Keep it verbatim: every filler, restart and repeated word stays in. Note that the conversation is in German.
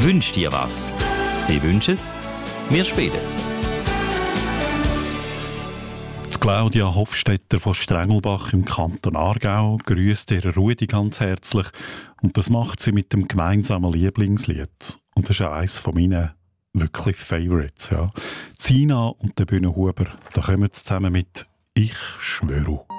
Wünsch dir was. Sie wünschen es, wir spielen es. Claudia Hofstetter von Strengelbach im Kanton Aargau grüßt ihre Rudi ganz herzlich und das macht sie mit dem gemeinsamen Lieblingslied. Und das ist auch eines von meinen wirklich Favorites. Ja. Zina und der Bühne Huber, da kommen sie zusammen mit «Ich schwöre».